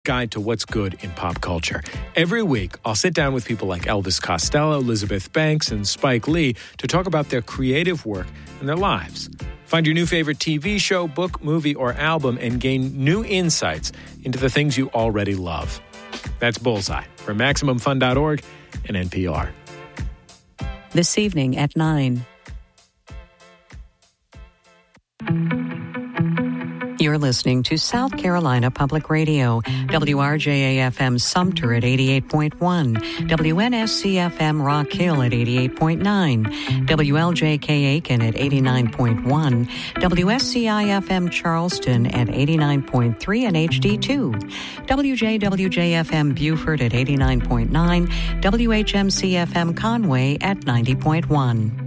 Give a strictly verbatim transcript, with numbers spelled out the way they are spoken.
Guide to what's good in pop culture. Every week, I'll sit down with people like Elvis Costello, Elizabeth Banks, and Spike Lee to talk about their creative work and their lives. Find your new favorite T V show, book, movie, or album and gain new insights into the things you already love. That's Bullseye from Maximum Fun dot org and N P R. This evening at nine. You're listening to South Carolina Public Radio, W R J A F M Sumter at eighty-eight point one, W N S C F M Rock Hill at eighty-eight point nine, W L J K Aiken at eighty-nine point one, W S C I F M Charleston at eighty-nine point three and H D two, W J W J F M Beaufort at eighty-nine point nine, W H M C F M Conway at ninety point one.